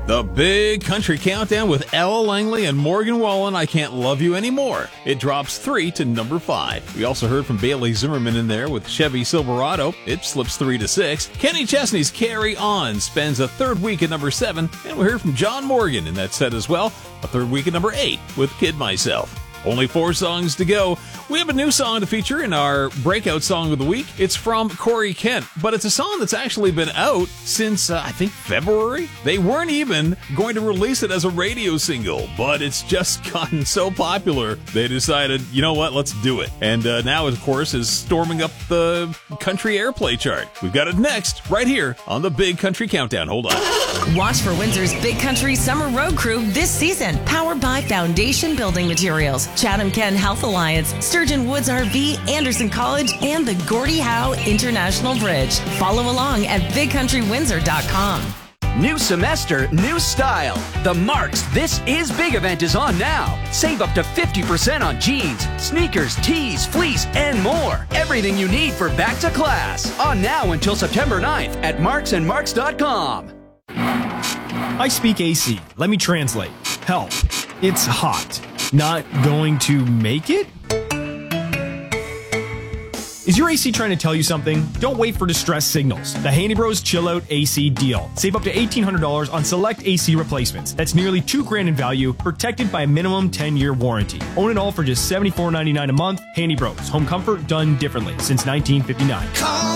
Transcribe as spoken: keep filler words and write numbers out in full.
The Big Country Countdown with Ella Langley and Morgan Wallen, I Can't Love You Anymore. It drops three to number five. We also heard from Bailey Zimmerman in there with Chevy Silverado. It slips three to six. Kenny Chesney's Carry On spends a third week at number seven. And we heard from John Morgan in that set as well. A third week at number eight with Kid Myself. Only four songs to go. We have a new song to feature in our Breakout Song of the Week. It's from Corey Kent, but it's a song that's actually been out since, uh, I think, February. They weren't even going to release it as a radio single, but it's just gotten so popular, they decided, you know what, let's do it. And uh, now, of course, is storming up the country airplay chart. We've got it next, right here on the Big Country Countdown. Hold on. Watch for Windsor's Big Country Summer Road Crew this season, powered by Foundation Building Materials, Chatham Ken Health Alliance, Sturgeon Woods R V, Anderson College, and the Gordie Howe International Bridge. Follow along at big country windsor dot com. New semester, new style. The Marks This Is Big event is on now. Save up to fifty percent on jeans, sneakers, tees, fleece, and more. Everything you need for back to class. On now until September ninth at marks and marks dot com. I speak A C. Let me translate. Help. It's hot. Not going to make it? Is your A C trying to tell you something? Don't wait for distress signals. The Handy Bros Chill Out A C deal. Save up to eighteen hundred dollars on select A C replacements. That's nearly two grand in value, protected by a minimum ten-year warranty. Own it all for just seventy-four ninety-nine a month. Handy Bros. Home comfort done differently since nineteen fifty-nine. Call